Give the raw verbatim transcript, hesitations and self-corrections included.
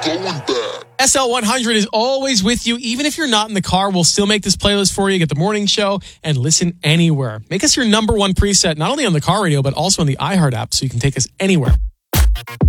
S L one hundred is always with you. Even if you're not in the car, we'll still make this playlist for you. Get the morning show and listen anywhere. Make us your number one preset, not only on the car radio, but also on the iHeart app, so you can take us anywhere.